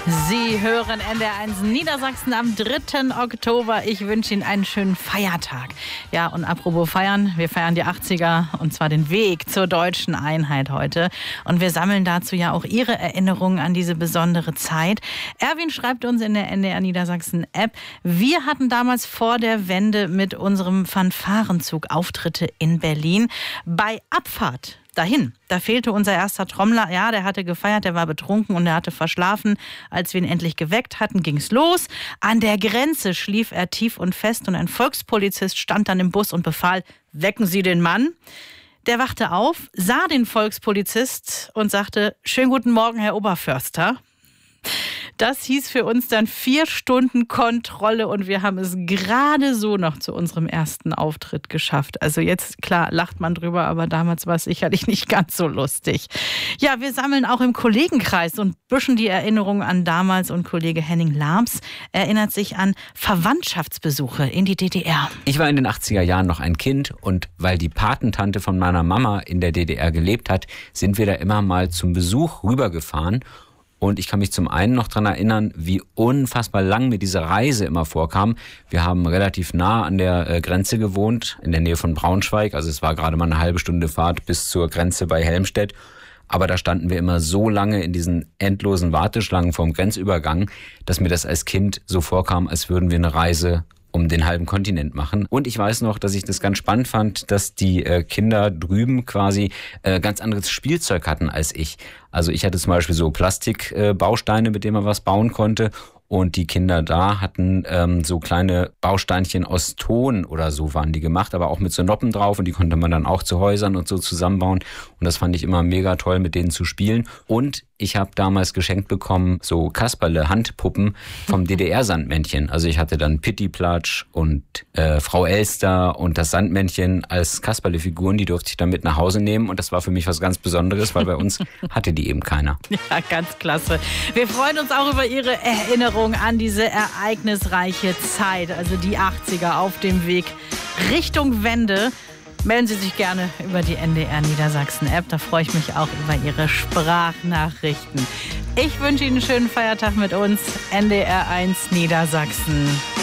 Sie hören NDR1 Niedersachsen am 3. Oktober. Ich wünsche Ihnen einen schönen Feiertag. Ja, und apropos feiern, wir feiern die 80er und zwar den Weg zur deutschen Einheit heute. Und wir sammeln dazu ja auch Ihre Erinnerungen an diese besondere Zeit. Erwin schreibt uns in der NDR Niedersachsen App, wir hatten damals vor der Wende mit unserem Fanfarenzug Auftritte in Berlin. Bei Abfahrt dahin, da fehlte unser erster Trommler. Ja, der hatte gefeiert, der war betrunken und er hatte verschlafen. Als wir ihn endlich geweckt hatten, ging's los. An der Grenze schlief er tief und fest und ein Volkspolizist stand dann im Bus und befahl, wecken Sie den Mann. Der wachte auf, sah den Volkspolizist und sagte, schönen guten Morgen, Herr Oberförster. Das hieß für uns dann 4 Stunden Kontrolle und wir haben es gerade so noch zu unserem ersten Auftritt geschafft. Also jetzt, klar, lacht man drüber, aber damals war es sicherlich nicht ganz so lustig. Ja, wir sammeln auch im Kollegenkreis und büschen die Erinnerungen an damals und Kollege Henning Lams erinnert sich an Verwandtschaftsbesuche in die DDR. Ich war in den 80er Jahren noch ein Kind und weil die Patentante von meiner Mama in der DDR gelebt hat, sind wir da immer mal zum Besuch rübergefahren. Und ich kann mich zum einen noch daran erinnern, wie unfassbar lang mir diese Reise immer vorkam. Wir haben relativ nah an der Grenze gewohnt, in der Nähe von Braunschweig. Also es war gerade mal eine halbe Stunde Fahrt bis zur Grenze bei Helmstedt. Aber da standen wir immer so lange in diesen endlosen Warteschlangen vorm Grenzübergang, dass mir das als Kind so vorkam, als würden wir eine Reise um den halben Kontinent machen. Und ich weiß noch, dass ich das ganz spannend fand, dass die Kinder drüben quasi ganz anderes Spielzeug hatten als ich. Also ich hatte zum Beispiel so Plastikbausteine, mit denen man was bauen konnte. Und die Kinder da hatten so kleine Bausteinchen aus Ton oder so waren die gemacht, aber auch mit so Noppen drauf und die konnte man dann auch zu Häusern und so zusammenbauen. Und das fand ich immer mega toll, mit denen zu spielen. Und ich habe damals geschenkt bekommen so Kasperle-Handpuppen vom DDR-Sandmännchen. Also ich hatte dann Pittiplatsch und Frau Elster und das Sandmännchen als Kasperle-Figuren. Die durfte ich dann mit nach Hause nehmen und das war für mich was ganz Besonderes, weil bei uns hatte die eben keiner. Ja, ganz klasse. Wir freuen uns auch über Ihre Erinnerung an diese ereignisreiche Zeit, also die 80er auf dem Weg Richtung Wende. Melden Sie sich gerne über die NDR Niedersachsen App, da freue ich mich auch über Ihre Sprachnachrichten. Ich wünsche Ihnen einen schönen Feiertag mit uns, NDR1 Niedersachsen.